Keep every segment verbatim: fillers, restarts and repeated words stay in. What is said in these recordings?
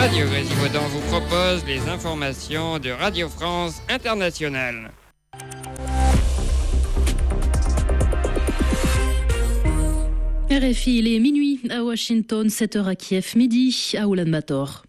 Radio Grésilvaudan vous propose les informations de Radio France Internationale. R F I, il est minuit à Washington, sept heures à Kiev, midi à Oulan-Bator.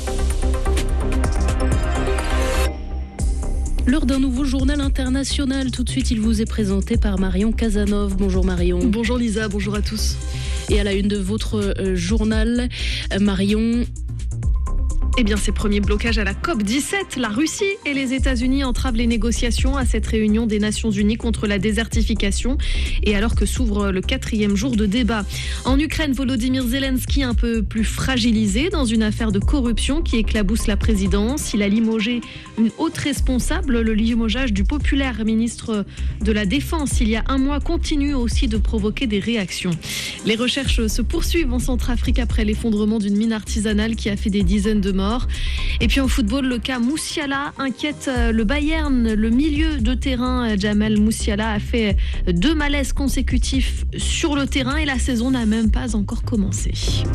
L'heure d'un nouveau journal international. Tout de suite, il vous est présenté par Marion Casanov. Bonjour Marion. Bonjour Lisa, bonjour à tous. Et à la une de votre euh, journal, euh, Marion... Eh bien, ces premiers blocages à la C O P dix-sept, la Russie et les États-Unis entravent les négociations à cette réunion des Nations Unies contre la désertification. Et alors que s'ouvre le quatrième jour de débat. En Ukraine, Volodymyr Zelensky un peu plus fragilisé dans une affaire de corruption qui éclabousse la présidence. Il a limogé une haute responsable. Le limogeage du populaire ministre de la Défense il y a un mois continue aussi de provoquer des réactions. Les recherches se poursuivent en Centrafrique après l'effondrement d'une mine artisanale qui a fait des dizaines de morts. Et puis en football, le cas Moussiala inquiète le Bayern. Le milieu de terrain, Jamal Moussiala, a fait deux malaises consécutifs sur le terrain et la saison n'a même pas encore commencé.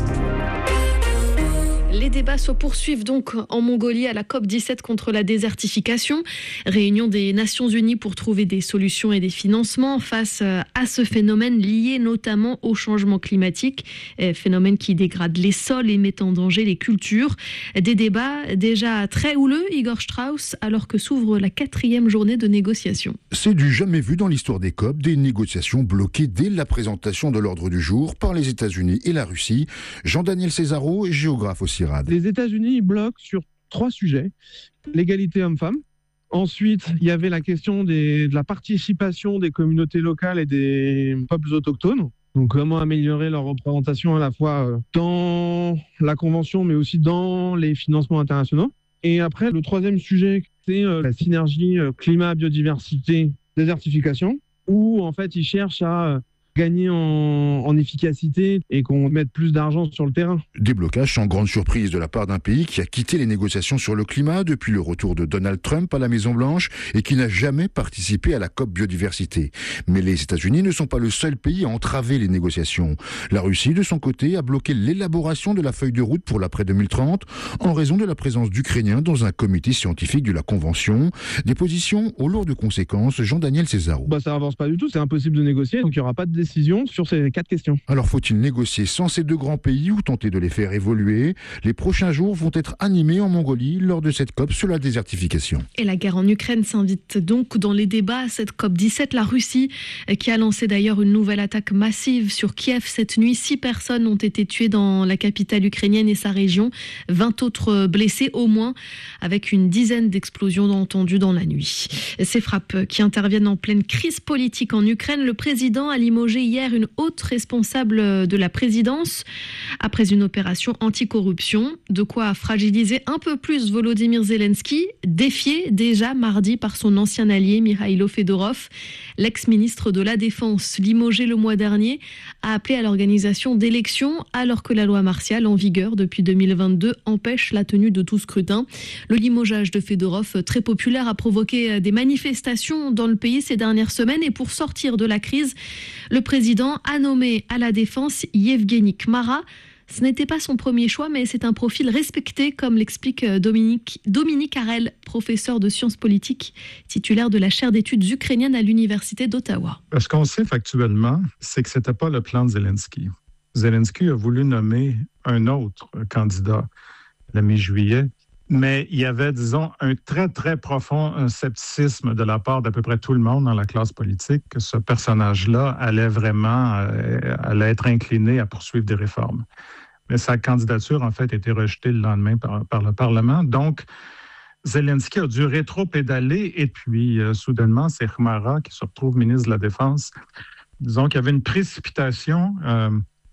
Les débats se poursuivent donc en Mongolie à la C O P dix-sept contre la désertification. Réunion des Nations Unies pour trouver des solutions et des financements face à ce phénomène lié notamment au changement climatique. Phénomène qui dégrade les sols et met en danger les cultures. Des débats déjà très houleux, Igor Strauss, alors que s'ouvre la quatrième journée de négociation. C'est du jamais vu dans l'histoire des C O P, des négociations bloquées dès la présentation de l'ordre du jour par les États-Unis et la Russie. Jean-Daniel Césaro, géographe aussi. Les États-Unis ils bloquent sur trois sujets. L'égalité homme-femme. Ensuite, il y avait la question des, de la participation des communautés locales et des peuples autochtones. Donc, comment améliorer leur représentation à la fois dans la Convention, mais aussi dans les financements internationaux. Et après, le troisième sujet, c'est la synergie climat-biodiversité, désertification, où en fait, ils cherchent à gagner en, en efficacité et qu'on mette plus d'argent sur le terrain. Des blocages sans grande surprise de la part d'un pays qui a quitté les négociations sur le climat depuis le retour de Donald Trump à la Maison-Blanche et qui n'a jamais participé à la C O P biodiversité. Mais les États-Unis ne sont pas le seul pays à entraver les négociations. La Russie, de son côté, a bloqué l'élaboration de la feuille de route pour l'après deux mille trente en raison de la présence d'Ukrainiens dans un comité scientifique de la Convention. Des positions aux lourdes conséquences. Jean-Daniel Césaro. Bah, ça avance pas du tout, c'est impossible de négocier, donc il n'y aura pas de décision sur ces quatre questions. Alors faut-il négocier sans ces deux grands pays ou tenter de les faire évoluer ? Les prochains jours vont être animés en Mongolie lors de cette C O P sur la désertification. Et la guerre en Ukraine s'invite donc dans les débats à cette C O P dix-sept. La Russie, qui a lancé d'ailleurs une nouvelle attaque massive sur Kiev cette nuit. Six personnes ont été tuées dans la capitale ukrainienne et sa région. vingt autres blessés au moins, avec une dizaine d'explosions entendues dans la nuit. Ces frappes qui interviennent en pleine crise politique en Ukraine. Le président a limogé hier une haute responsable de la présidence après une opération anticorruption. De quoi fragiliser un peu plus Volodymyr Zelensky, défié déjà mardi par son ancien allié Mikhailo Fedorov. L'ex-ministre de la Défense, limogé le mois dernier, a appelé à l'organisation d'élections alors que la loi martiale en vigueur depuis deux mille vingt-deux empêche la tenue de tout scrutin. Le limogeage de Fedorov, très populaire, a provoqué des manifestations dans le pays ces dernières semaines et pour sortir de la crise, le président a nommé à la défense Yevgeny Kmara. Ce n'était pas son premier choix, mais c'est un profil respecté, comme l'explique Dominique, Dominique Harel, professeur de sciences politiques, titulaire de la chaire d'études ukrainiennes à l'Université d'Ottawa. Ce qu'on sait factuellement, c'est que ce n'était pas le plan de Zelensky. Zelensky a voulu nommer un autre candidat la mi-juillet, mais il y avait, disons, un très, très profond un scepticisme de la part d'à peu près tout le monde dans la classe politique que ce personnage-là allait vraiment euh, allait être incliné à poursuivre des réformes. Mais sa candidature, en fait, a été rejetée le lendemain par, par le Parlement. Donc, Zelensky a dû rétro-pédaler et puis, euh, soudainement, c'est Kmara qui se retrouve ministre de la Défense. Disons qu'il y avait une précipitation. Euh,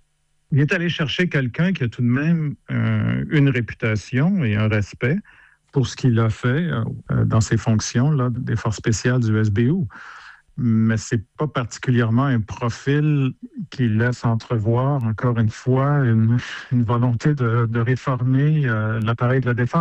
Il est allé chercher quelqu'un qui a tout de même euh, une réputation et un respect pour ce qu'il a fait euh, dans ses fonctions là, des forces spéciales du S B U. Mais ce n'est pas particulièrement un profil qui laisse entrevoir, encore une fois, une, une volonté de, de réformer euh, l'appareil de la défense.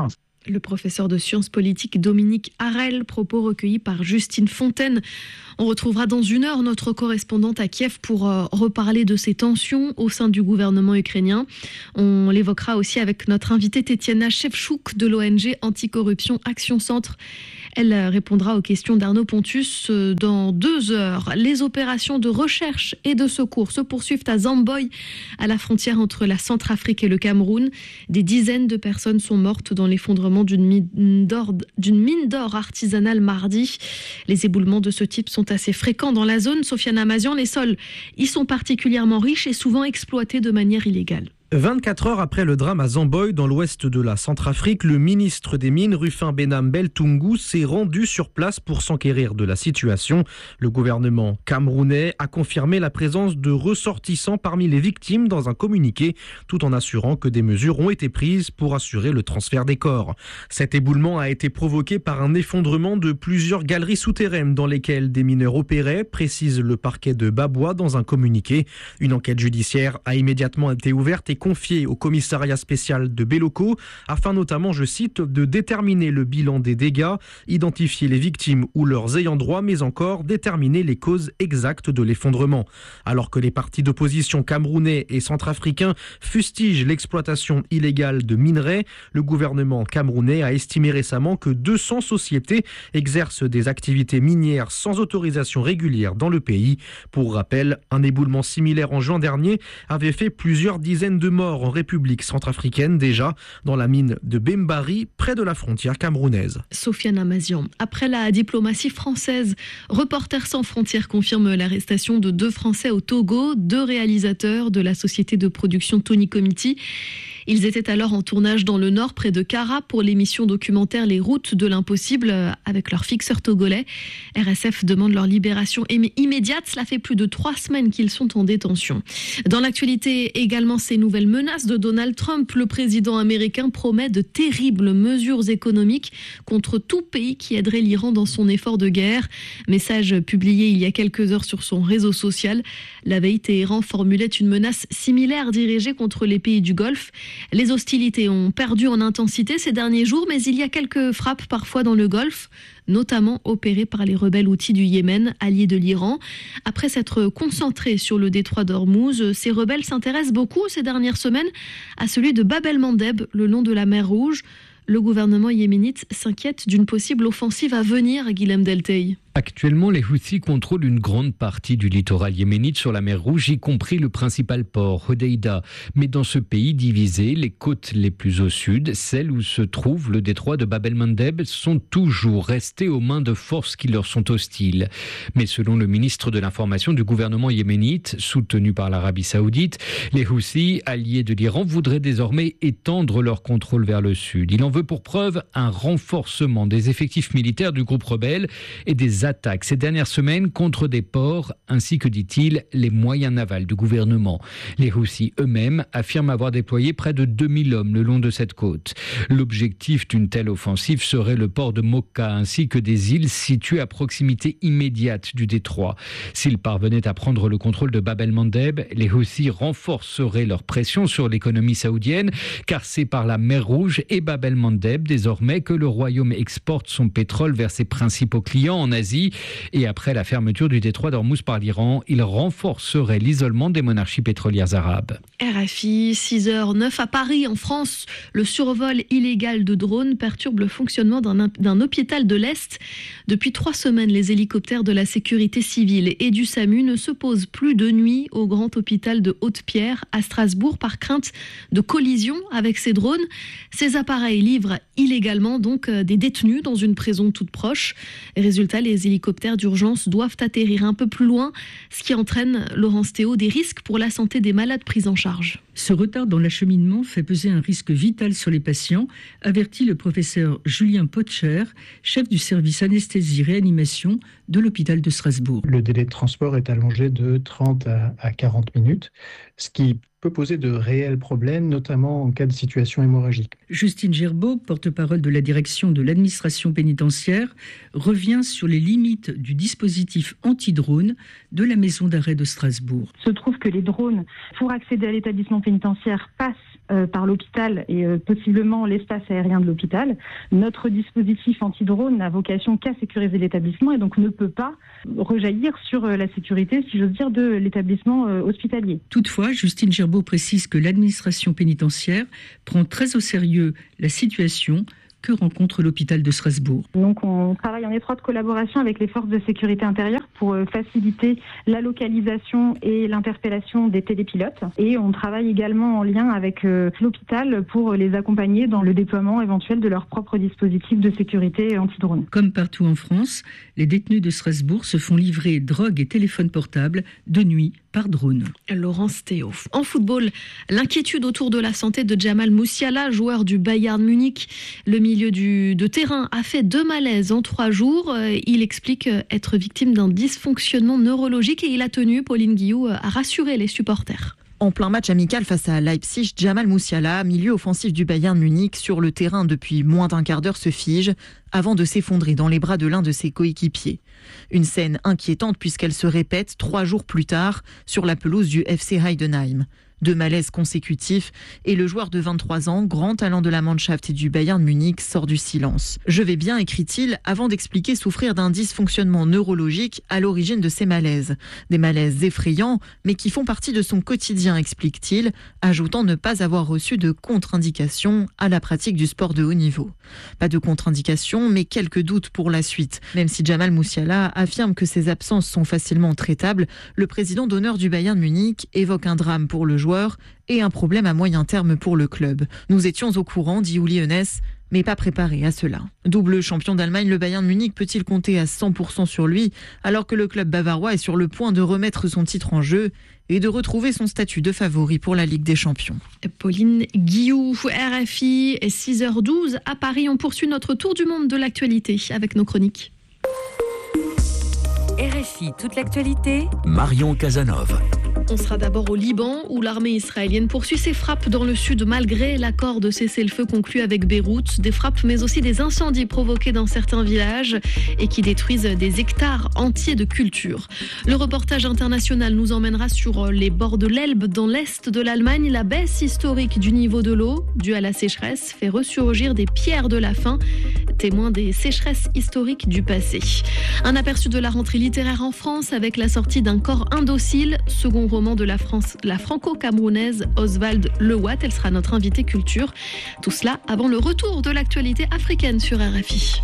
Le professeur de sciences politiques Dominique Harel, propos recueillis par Justine Fontaine. On retrouvera dans une heure notre correspondante à Kiev pour euh, reparler de ces tensions au sein du gouvernement ukrainien. On l'évoquera aussi avec notre invitée Tetiana Shevchuk de l'O N G Anticorruption Action Centre. Elle répondra aux questions d'Arnaud Pontus dans deux heures. Les opérations de recherche et de secours se poursuivent à Zamboy, à la frontière entre la Centrafrique et le Cameroun. Des dizaines de personnes sont mortes dans l'effondrement d'une mine d'or, d'une mine d'or artisanale mardi. Les éboulements de ce type sont assez fréquents dans la zone. Sofiane Amazian, les sols y sont particulièrement riches et souvent exploités de manière illégale. vingt-quatre heures après le drame à Zamboy, dans l'ouest de la Centrafrique, le ministre des Mines, Rufin Benam Beltungu, s'est rendu sur place pour s'enquérir de la situation. Le gouvernement camerounais a confirmé la présence de ressortissants parmi les victimes dans un communiqué, tout en assurant que des mesures ont été prises pour assurer le transfert des corps. Cet éboulement a été provoqué par un effondrement de plusieurs galeries souterraines dans lesquelles des mineurs opéraient, précise le parquet de Babois dans un communiqué. Une enquête judiciaire a immédiatement été ouverte et confié au commissariat spécial de Béloko afin notamment, je cite, de déterminer le bilan des dégâts, identifier les victimes ou leurs ayants droit, mais encore déterminer les causes exactes de l'effondrement. Alors que les partis d'opposition camerounais et centrafricains fustigent l'exploitation illégale de minerais, le gouvernement camerounais a estimé récemment que deux cents sociétés exercent des activités minières sans autorisation régulière dans le pays. Pour rappel, un éboulement similaire en juin dernier avait fait plusieurs dizaines de morts en République centrafricaine, déjà dans la mine de Bembari, près de la frontière camerounaise. Sofiane Amazian. Après la diplomatie française, Reporters sans frontières confirme l'arrestation de deux Français au Togo, deux réalisateurs de la société de production Tony Comity. Ils étaient alors en tournage dans le nord, près de Kara, pour l'émission documentaire Les Routes de l'Impossible, avec leur fixeur togolais. R S F demande leur libération immédiate. Cela fait plus de trois semaines qu'ils sont en détention. Dans l'actualité, également ces nouvelles menaces de Donald Trump. Le président américain promet de terribles mesures économiques contre tout pays qui aiderait l'Iran dans son effort de guerre. Message publié il y a quelques heures sur son réseau social. La veille, Téhéran formulait une menace similaire dirigée contre les pays du Golfe. Les hostilités ont perdu en intensité ces derniers jours, mais il y a quelques frappes parfois dans le Golfe, notamment opérées par les rebelles houthis du Yémen, alliés de l'Iran. Après s'être concentrés sur le détroit d'Ormuz, ces rebelles s'intéressent beaucoup ces dernières semaines à celui de Bab el-Mandeb, le long de la mer Rouge. Le gouvernement yéménite s'inquiète d'une possible offensive à venir, Guilhem Deltey. Actuellement, les Houthis contrôlent une grande partie du littoral yéménite sur la mer Rouge, y compris le principal port, Hodeïda. Mais dans ce pays divisé, les côtes les plus au sud, celles où se trouve le détroit de Bab el-Mandeb, sont toujours restées aux mains de forces qui leur sont hostiles. Mais selon le ministre de l'Information du gouvernement yéménite, soutenu par l'Arabie Saoudite, les Houthis, alliés de l'Iran, voudraient désormais étendre leur contrôle vers le sud. Il en veut pour preuve un renforcement des effectifs militaires du groupe rebelle et des attaques ces dernières semaines contre des ports, ainsi que, dit-il, les moyens navals du gouvernement. Les Houthis eux-mêmes affirment avoir déployé près de deux mille hommes le long de cette côte. L'objectif d'une telle offensive serait le port de Mokka, ainsi que des îles situées à proximité immédiate du détroit. S'ils parvenaient à prendre le contrôle de Bab el-Mandeb, les Houthis renforceraient leur pression sur l'économie saoudienne, car c'est par la mer Rouge et Bab el-Mandeb désormais que le royaume exporte son pétrole vers ses principaux clients en Asie. Et après la fermeture du détroit d'Ormuz par l'Iran, il renforcerait l'isolement des monarchies pétrolières arabes. R F I, six heures neuf à Paris, en France. Le survol illégal de drones perturbe le fonctionnement d'un, d'un hôpital de l'Est. Depuis trois semaines, les hélicoptères de la sécurité civile et du SAMU ne se posent plus de nuit au grand hôpital de Haute-Pierre à Strasbourg par crainte de collision avec ces drones. Ces appareils livrent illégalement donc des détenus dans une prison toute proche. Résultat, les hélicoptères d'urgence doivent atterrir un peu plus loin, ce qui entraîne, Laurence Théo, des risques pour la santé des malades pris en charge. Ce retard dans l'acheminement fait peser un risque vital sur les patients, avertit le professeur Julien Potcher, chef du service anesthésie-réanimation de l'hôpital de Strasbourg. Le délai de transport est allongé de trente à quarante minutes, ce qui peut poser de réels problèmes, notamment en cas de situation hémorragique. Justine Gerbeau, porte-parole de la direction de l'administration pénitentiaire, revient sur les limites du dispositif anti-drone de la maison d'arrêt de Strasbourg. Il se trouve que les drones, pour accéder à l'établissement pénitentiaire, passent euh, par l'hôpital et euh, possiblement l'espace aérien de l'hôpital. Notre dispositif anti-drone n'a vocation qu'à sécuriser l'établissement et donc ne peut pas rejaillir sur euh, la sécurité, si j'ose dire, de l'établissement euh, hospitalier. Toutefois, Justine Gerbeau précise que l'administration pénitentiaire prend très au sérieux la situation que rencontre l'hôpital de Strasbourg. Donc on travaille en étroite collaboration avec les forces de sécurité intérieure pour faciliter la localisation et l'interpellation des télépilotes. Et on travaille également en lien avec euh, l'hôpital pour les accompagner dans le déploiement éventuel de leur propre dispositif de sécurité anti-drone. Comme partout en France, les détenus de Strasbourg se font livrer drogue et téléphones portables de nuit par drone. Laurence Théo. En football, l'inquiétude autour de la santé de Jamal Musiala, joueur du Bayern Munich. Le milieu du, de terrain a fait deux malaises en trois jours. Il explique être victime d'un dysfonctionnement neurologique et il a tenu, Pauline Guillou, à rassurer les supporters. En plein match amical face à Leipzig, Jamal Musiala, milieu offensif du Bayern Munich, sur le terrain depuis moins d'un quart d'heure, se fige avant de s'effondrer dans les bras de l'un de ses coéquipiers. Une scène inquiétante puisqu'elle se répète trois jours plus tard sur la pelouse du F C Heidenheim. Deux malaises consécutifs et le joueur de vingt-trois ans, grand talent de la Mannschaft et du Bayern Munich, sort du silence. « Je vais bien », écrit-il, avant d'expliquer souffrir d'un dysfonctionnement neurologique à l'origine de ces malaises. Des malaises effrayants, mais qui font partie de son quotidien, explique-t-il, ajoutant ne pas avoir reçu de contre-indication à la pratique du sport de haut niveau. Pas de contre-indication, mais quelques doutes pour la suite. Même si Jamal Musiala affirme que ses absences sont facilement traitables, le président d'honneur du Bayern Munich évoque un drame pour le joueur et un problème à moyen terme pour le club. Nous étions au courant, dit Uli Hoeneß, mais pas préparés à cela. Double champion d'Allemagne, le Bayern Munich peut-il compter à cent pour cent sur lui alors que le club bavarois est sur le point de remettre son titre en jeu et de retrouver son statut de favori pour la Ligue des Champions. Pauline Guillou, R F I, six heures douze à Paris. On poursuit notre tour du monde de l'actualité avec nos chroniques. R F I, toute l'actualité. Marion Casanov. On sera d'abord au Liban, où l'armée israélienne poursuit ses frappes dans le sud malgré l'accord de cessez-le-feu conclu avec Beyrouth. Des frappes, mais aussi des incendies provoqués dans certains villages et qui détruisent des hectares entiers de culture. Le reportage international nous emmènera sur les bords de l'Elbe, dans l'est de l'Allemagne. La baisse historique du niveau de l'eau, due à la sécheresse, fait ressurgir des pierres de la faim, témoins des sécheresses historiques du passé. Un aperçu de la rentrée littéraire en France avec la sortie d'Un corps indocile, second roman de la France, la franco-camerounaise Oswald Lewatt. Elle sera notre invitée culture. Tout cela avant le retour de l'actualité africaine sur R F I.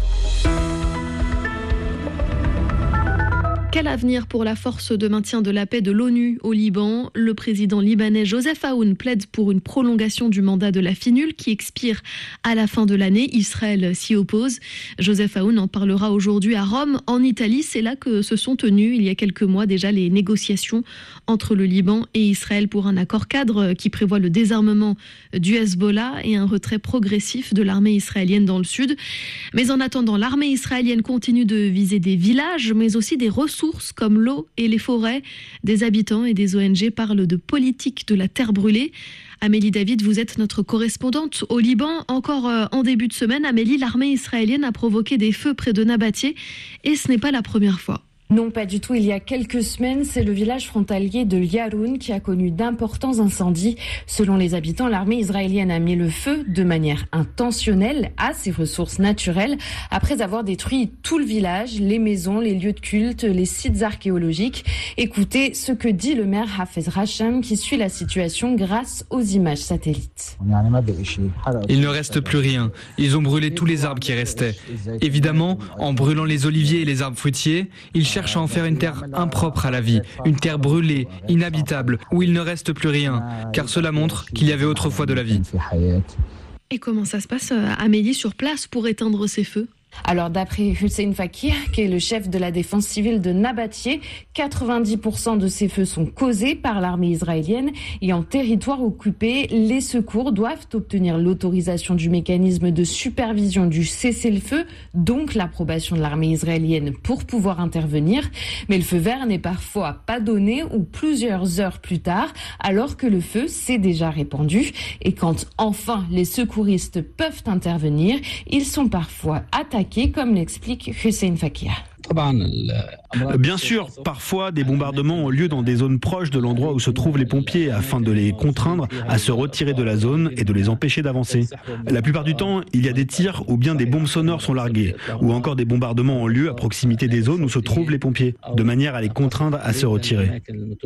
Quel avenir pour la force de maintien de la paix de l'ONU au Liban ? Le président libanais Joseph Aoun plaide pour une prolongation du mandat de la FINUL qui expire à la fin de l'année. Israël s'y oppose. Joseph Aoun en parlera aujourd'hui à Rome, en Italie. C'est là que se sont tenues il y a quelques mois déjà les négociations entre le Liban et Israël pour un accord cadre qui prévoit le désarmement du Hezbollah et un retrait progressif de l'armée israélienne dans le sud. Mais en attendant, l'armée israélienne continue de viser des villages, mais aussi des ressources comme l'eau et les forêts. Des habitants et des O N G parlent de politique de la terre brûlée. Amélie David, vous êtes notre correspondante au Liban. Encore en début de semaine, Amélie, l'armée israélienne a provoqué des feux près de Nabatieh et ce n'est pas la première fois. Non, pas du tout. Il y a quelques semaines, c'est le village frontalier de Yaroun qui a connu d'importants incendies. Selon les habitants, l'armée israélienne a mis le feu de manière intentionnelle à ses ressources naturelles après avoir détruit tout le village, les maisons, les lieux de culte, les sites archéologiques. Écoutez ce que dit le maire Hafez Racham qui suit la situation grâce aux images satellites. Il ne reste plus rien. Ils ont brûlé tous les arbres qui restaient. Évidemment, en brûlant les oliviers et les arbres fruitiers, ils cherchent à en faire une terre impropre à la vie, une terre brûlée, inhabitable, où il ne reste plus rien, car cela montre qu'il y avait autrefois de la vie. Et comment ça se passe, Amélie, sur place pour éteindre ces feux ? Alors d'après Hussein Fakir, qui est le chef de la défense civile de Nabatieh, quatre-vingt-dix pour cent de ces feux sont causés par l'armée israélienne et en territoire occupé, les secours doivent obtenir l'autorisation du mécanisme de supervision du cessez-le-feu, donc l'approbation de l'armée israélienne pour pouvoir intervenir. Mais le feu vert n'est parfois pas donné ou plusieurs heures plus tard, alors que le feu s'est déjà répandu. Et quand enfin les secouristes peuvent intervenir, ils sont parfois attaqués, comme l'explique Hussein Fakir. Bien sûr, parfois des bombardements ont lieu dans des zones proches de l'endroit où se trouvent les pompiers afin de les contraindre à se retirer de la zone et de les empêcher d'avancer. La plupart du temps, il y a des tirs ou bien des bombes sonores sont larguées ou encore des bombardements ont lieu à proximité des zones où se trouvent les pompiers, de manière à les contraindre à se retirer.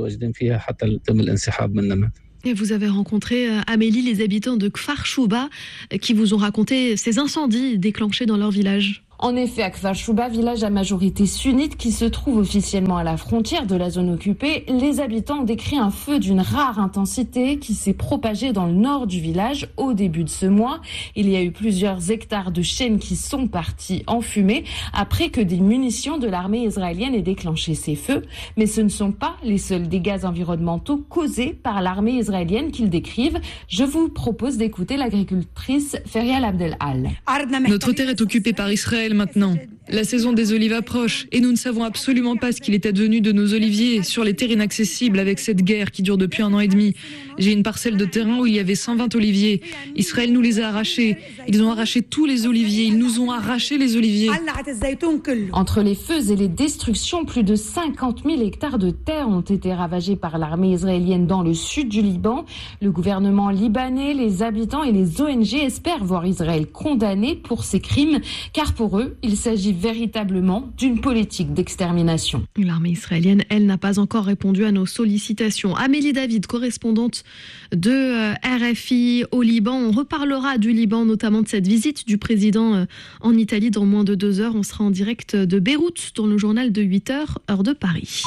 Et vous avez rencontré, Amélie, les habitants de Kfar Shouba qui vous ont raconté ces incendies déclenchés dans leur village. En effet, à Kfar Shouba, village à majorité sunnite qui se trouve officiellement à la frontière de la zone occupée, les habitants ont décrit un feu d'une rare intensité qui s'est propagé dans le nord du village au début de ce mois. Il y a eu plusieurs hectares de chênes qui sont partis en fumée après que des munitions de l'armée israélienne aient déclenché ces feux. Mais ce ne sont pas les seuls dégâts environnementaux causés par l'armée israélienne qu'ils décrivent. Je vous propose d'écouter l'agricultrice Ferial Abdel-Al. Notre terre est occupée par Israël maintenant. La saison des olives approche et nous ne savons absolument pas ce qu'il est advenu de nos oliviers sur les terres inaccessibles avec cette guerre qui dure depuis un an et demi. J'ai une parcelle de terrain où il y avait cent vingt oliviers. Israël nous les a arrachés. Ils ont arraché tous les oliviers. Ils nous ont arraché les oliviers. Entre les feux et les destructions, plus de cinquante mille hectares de terre ont été ravagés par l'armée israélienne dans le sud du Liban. Le gouvernement libanais, les habitants et les O N G espèrent voir Israël condamné pour ses crimes, car pour eux, il s'agit véritablement d'une politique d'extermination. L'armée israélienne, elle, n'a pas encore répondu à nos sollicitations. Amélie David, correspondante de R F I au Liban. On reparlera du Liban, notamment de cette visite du président en Italie dans moins de deux heures. On sera en direct de Beyrouth dans le journal de huit heures, heure de Paris.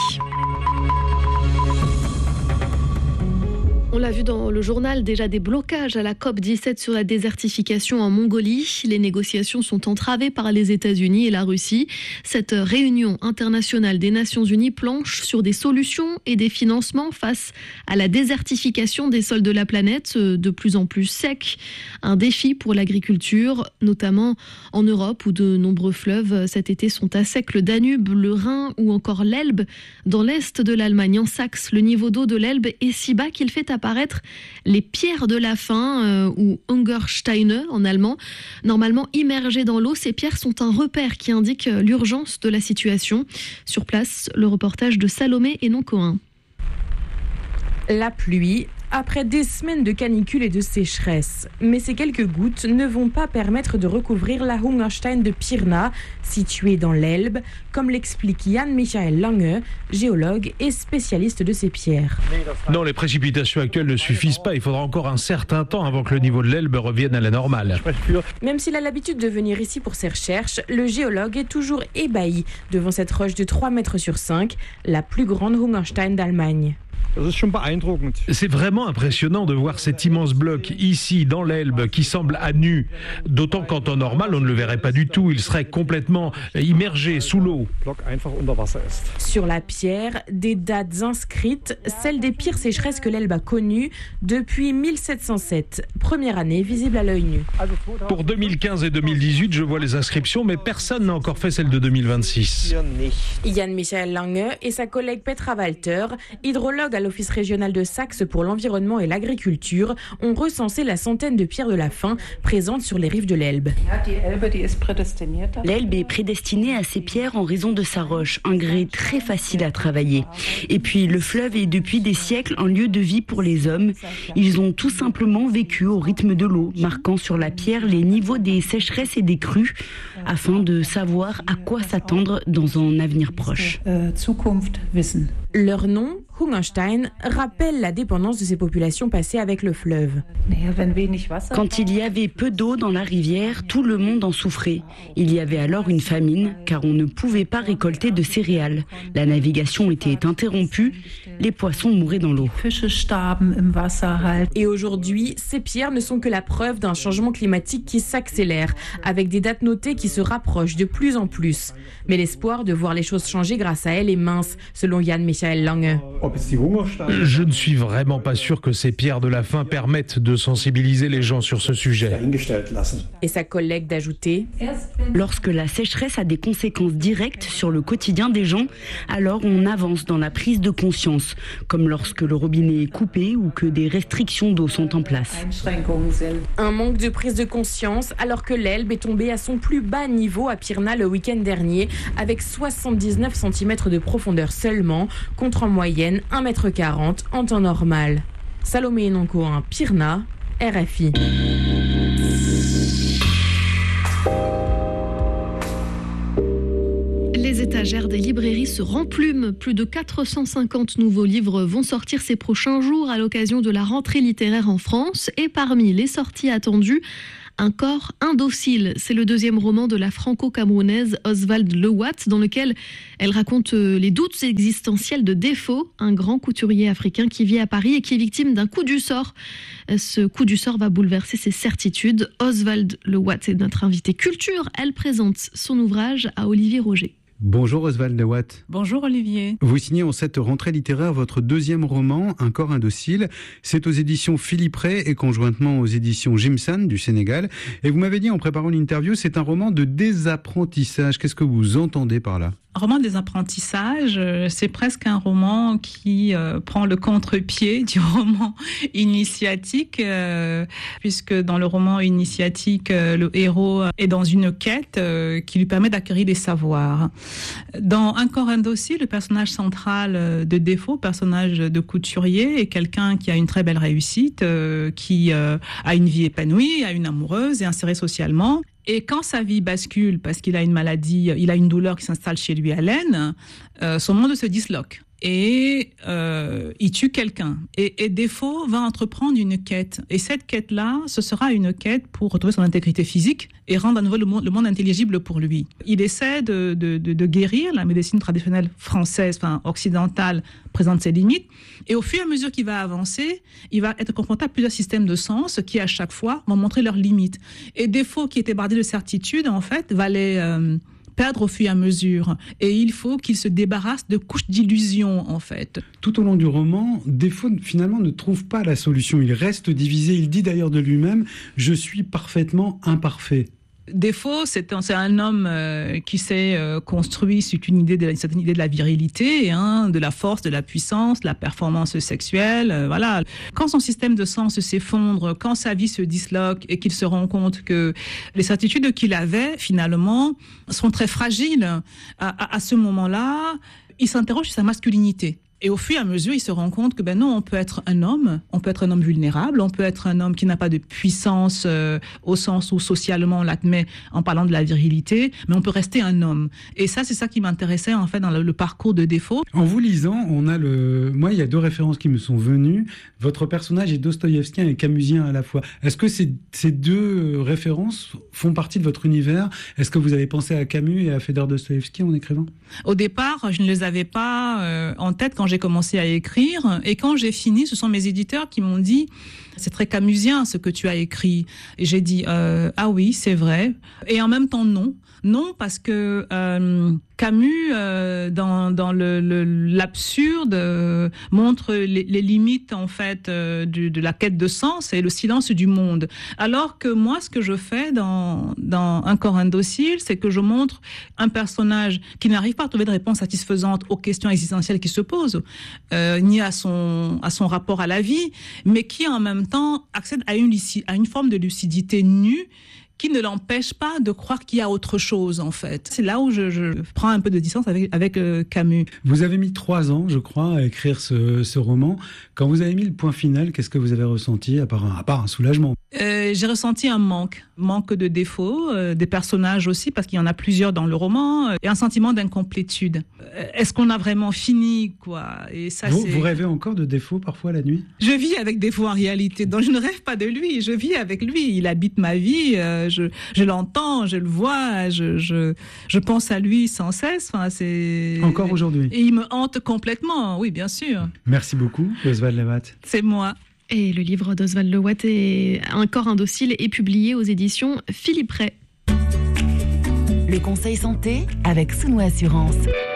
On l'a vu dans le journal, déjà des blocages à la COP dix-sept sur la désertification en Mongolie. Les négociations sont entravées par les États-Unis et la Russie. Cette réunion internationale des Nations Unies planche sur des solutions et des financements face à la désertification des sols de la planète, de plus en plus secs. Un défi pour l'agriculture, notamment en Europe où de nombreux fleuves cet été sont à sec. Le Danube, le Rhin ou encore l'Elbe. Dans l'est de l'Allemagne, en Saxe, le niveau d'eau de l'Elbe est si bas qu'il fait apparaître les pierres de la faim, euh, ou Hungersteine en allemand. Normalement immergées dans l'eau, ces pierres sont un repère qui indique l'urgence de la situation. Sur place, le reportage de Salomé et non-Cohen. La pluie, après des semaines de canicule et de sécheresse. Mais ces quelques gouttes ne vont pas permettre de recouvrir la Hungerstein de Pirna, située dans l'Elbe, comme l'explique Jan Michael Lange, géologue et spécialiste de ces pierres. Non, les précipitations actuelles ne suffisent pas. Il faudra encore un certain temps avant que le niveau de l'Elbe revienne à la normale. Même s'il a l'habitude de venir ici pour ses recherches, le géologue est toujours ébahi devant cette roche de trois mètres sur cinq, la plus grande Hungerstein d'Allemagne. C'est vraiment impressionnant de voir cet immense bloc ici dans l'Elbe qui semble à nu. D'autant qu'en temps normal, on ne le verrait pas du tout. Il serait complètement immergé sous l'eau. Sur la pierre, des dates inscrites, celles des pires sécheresses que l'Elbe a connues depuis mille sept cent sept. Première année visible à l'œil nu. Pour deux mille quinze et deux mille dix-huit, je vois les inscriptions, mais personne n'a encore fait celle de deux mille vingt-six. Jan Michael Lange et sa collègue Petra Walter, hydrologue à l'Office régional de Saxe pour l'environnement et l'agriculture, ont recensé la centaine de pierres de la faim présentes sur les rives de l'Elbe. L'Elbe est prédestinée à ces pierres en raison de sa roche, un grès très facile à travailler. Et puis le fleuve est depuis des siècles un lieu de vie pour les hommes. Ils ont tout simplement vécu au rythme de l'eau, marquant sur la pierre les niveaux des sécheresses et des crues, afin de savoir à quoi s'attendre dans un avenir proche. Leur nom, Hungerstein, rappelle la dépendance de ces populations passées avec le fleuve. Quand il y avait peu d'eau dans la rivière, tout le monde en souffrait. Il y avait alors une famine, car on ne pouvait pas récolter de céréales. La navigation était interrompue, les poissons mouraient dans l'eau. Et aujourd'hui, ces pierres ne sont que la preuve d'un changement climatique qui s'accélère, avec des dates notées qui se rapprochent de plus en plus. Mais l'espoir de voir les choses changer grâce à elles est mince, selon Jan Michael Lange. Je ne suis vraiment pas sûr que ces pierres de la faim permettent de sensibiliser les gens sur ce sujet. Et sa collègue d'ajouter: lorsque la sécheresse a des conséquences directes sur le quotidien des gens, alors on avance dans la prise de conscience, comme lorsque le robinet est coupé ou que des restrictions d'eau sont en place. Un manque de prise de conscience alors que l'Elbe est tombée à son plus bas niveau à Pirna le week-end dernier, avec soixante-dix-neuf centimètres de profondeur seulement, contre en moyenne un mètre quarante en temps normal. Salomé Noncoin, Pirna, R F I. Les étagères des librairies se remplument. Plus de quatre cent cinquante nouveaux livres vont sortir ces prochains jours à l'occasion de la rentrée littéraire en France. Et parmi les sorties attendues, Un corps indocile, c'est le deuxième roman de la franco-camerounaise Oswald Lewatt, dans lequel elle raconte les doutes existentiels de Défaut, un grand couturier africain qui vit à Paris et qui est victime d'un coup du sort. Ce coup du sort va bouleverser ses certitudes. Oswald Lewatt est notre invité culture. Elle présente son ouvrage à Olivier Roger. Bonjour Oswald Lewatt. Bonjour Olivier. Vous signez en cette rentrée littéraire votre deuxième roman, Un corps indocile. C'est aux éditions Philippe Ray et conjointement aux éditions Jimsan du Sénégal. Et vous m'avez dit en préparant l'interview, c'est un roman de désapprentissage. Qu'est-ce que vous entendez par là ? Un roman des apprentissages, c'est presque un roman qui euh, prend le contre-pied du roman initiatique, euh, puisque dans le roman initiatique, euh, le héros est dans une quête euh, qui lui permet d'acquérir des savoirs. Dans Un corps indocile, le personnage central de Défaut, personnage de couturier, est quelqu'un qui a une très belle réussite, euh, qui euh, a une vie épanouie, a une amoureuse, est inséré socialement. Et quand sa vie bascule, parce qu'il a une maladie, il a une douleur qui s'installe chez lui à l'aine, euh, son monde se disloque. Et euh, il tue quelqu'un. Et, et Défaut va entreprendre une quête. Et cette quête-là, ce sera une quête pour retrouver son intégrité physique et rendre à nouveau le monde, le monde intelligible pour lui. Il essaie de, de, de, de guérir. La médecine traditionnelle française, enfin occidentale, présente ses limites. Et au fur et à mesure qu'il va avancer, il va être confronté à plusieurs systèmes de sens qui, à chaque fois, vont montrer leurs limites. Et Défaut, qui était bardé de certitude, en fait, va les... Euh, perdre au fur et à mesure. Et il faut qu'il se débarrasse de couches d'illusions, en fait. Tout au long du roman, Défaut, finalement, ne trouve pas la solution. Il reste divisé. Il dit d'ailleurs de lui-même « Je suis parfaitement imparfait ». Défaut, c'est un, c'est un homme euh, qui s'est euh, construit sur une idée de la, une certaine idée de la virilité, hein, de la force, de la puissance, de la performance sexuelle. Euh, voilà. Quand son système de sens s'effondre, quand sa vie se disloque et qu'il se rend compte que les certitudes qu'il avait, finalement, sont très fragiles, à, à, à ce moment-là, il s'interroge sur sa masculinité. Et au fur et à mesure, il se rend compte que ben non, on peut être un homme, on peut être un homme vulnérable, on peut être un homme qui n'a pas de puissance euh, au sens où socialement on l'admet en parlant de la virilité, mais on peut rester un homme. Et ça, c'est ça qui m'intéressait en fait dans le, le parcours de Défaut. En vous lisant, on a le, moi, il y a deux références qui me sont venues. Votre personnage est dostoïevskien et camusien à la fois. Est-ce que ces, ces deux références font partie de votre univers ? Est-ce que vous avez pensé à Camus et à Fédor Dostoïevski en écrivant ? Au départ, je ne les avais pas euh, en tête quand j'ai commencé à écrire. Et quand j'ai fini, ce sont mes éditeurs qui m'ont dit « C'est très camusien ce que tu as écrit ». Et j'ai dit euh, « Ah oui, c'est vrai ». Et en même temps, non. Non, parce que euh, Camus, euh, dans, dans le, le, l'absurde, euh, montre les, les limites en fait euh, du, de la quête de sens et le silence du monde. Alors que moi, ce que je fais dans, dans Un corps indocile, c'est que je montre un personnage qui n'arrive pas à trouver de réponse satisfaisante aux questions existentielles qui se posent, euh, ni à son, à son rapport à la vie, mais qui en même temps accède à une, à une forme de lucidité nue qui ne l'empêche pas de croire qu'il y a autre chose, en fait. C'est là où je, je prends un peu de distance avec, avec euh, Camus. Vous avez mis trois ans, je crois, à écrire ce, ce roman. Quand vous avez mis le point final, qu'est-ce que vous avez ressenti, à part un, à part un soulagement ? euh, J'ai ressenti un manque. Manque de défauts, euh, des personnages aussi, parce qu'il y en a plusieurs dans le roman, euh, et un sentiment d'incomplétude. Euh, est-ce qu'on a vraiment fini, quoi ? Et ça, vous, c'est... vous rêvez encore de Défaut, parfois, la nuit ? Je vis avec Défaut en réalité, donc je ne rêve pas de lui, je vis avec lui. Il habite ma vie, euh, Je, je l'entends, je le vois, je, je, je pense à lui sans cesse. Enfin, c'est... Encore aujourd'hui. Et il me hante complètement, oui, bien sûr. Merci beaucoup, Oswald Lewatt. C'est moi. Et le livre d'Oswald Lewatt, est Un corps indocile, est publié aux éditions Philippe Ray. Le conseil santé avec Souno Assurance. On vous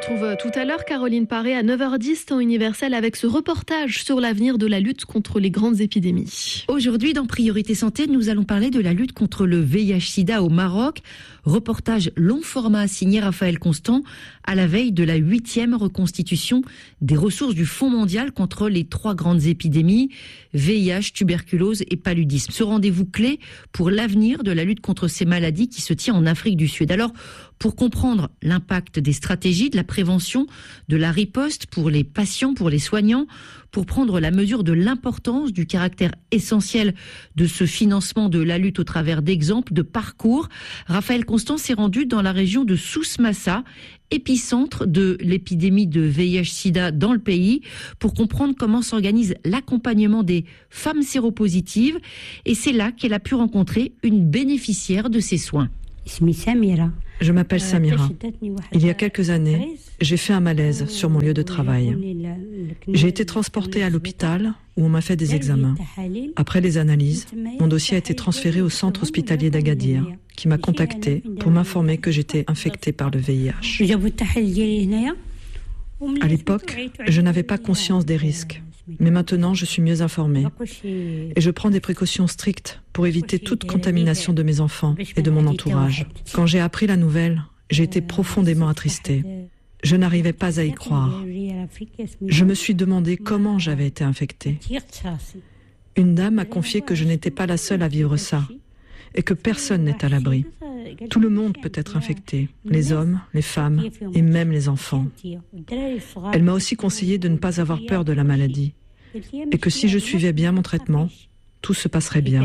retrouve tout à l'heure Caroline Paré à neuf heures dix, temps universel, avec ce reportage sur l'avenir de la lutte contre les grandes épidémies. Aujourd'hui, dans Priorité Santé, nous allons parler de la lutte contre le V I H sida au Maroc. Reportage long format signé Raphaël Constant à la veille de la huitième reconstitution des ressources du Fonds mondial contre les trois grandes épidémies, V I H, tuberculose et paludisme. Ce rendez-vous clé pour l'avenir de la lutte contre ces maladies qui se tient en Afrique du Sud. Alors, pour comprendre l'impact des stratégies, de la prévention, de la riposte pour les patients, pour les soignants, pour prendre la mesure de l'importance du caractère essentiel de ce financement de la lutte au travers d'exemples, de parcours, Raphaël Constant s'est rendu dans la région de Souss-Massa, épicentre de l'épidémie de V I H sida dans le pays, pour comprendre comment s'organise l'accompagnement des femmes séropositives. Et c'est là qu'elle a pu rencontrer une bénéficiaire de ces soins. Je m'appelle Samira. Il y a quelques années, j'ai fait un malaise sur mon lieu de travail. J'ai été transportée à l'hôpital où on m'a fait des examens. Après les analyses, mon dossier a été transféré au centre hospitalier d'Agadir, qui m'a contacté pour m'informer que j'étais infectée par le V I H. À l'époque, je n'avais pas conscience des risques. Mais maintenant, je suis mieux informée. Et je prends des précautions strictes pour éviter toute contamination de mes enfants et de mon entourage. Quand j'ai appris la nouvelle, j'ai été profondément attristée. Je n'arrivais pas à y croire. Je me suis demandé comment j'avais été infectée. Une dame m'a confié que je n'étais pas la seule à vivre ça et que personne n'est à l'abri. Tout le monde peut être infecté, les hommes, les femmes et même les enfants. Elle m'a aussi conseillé de ne pas avoir peur de la maladie et que si je suivais bien mon traitement, tout se passerait bien.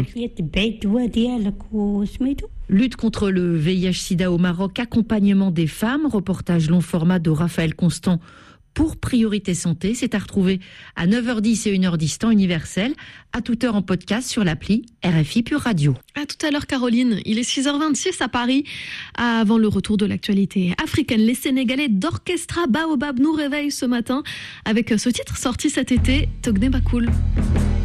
Lutte contre le V I H sida au Maroc, accompagnement des femmes, reportage long format de Raphaël Constant pour Priorité Santé. C'est à retrouver à neuf heures dix et une heure dix temps universel, à toute heure en podcast sur l'appli R F I Pure Radio. À tout à l'heure Caroline, il est six heures vingt-six à Paris. Avant le retour de l'actualité africaine, les Sénégalais d'Orchestra Baobab nous réveillent ce matin avec ce titre sorti cet été, Togné Bakoul.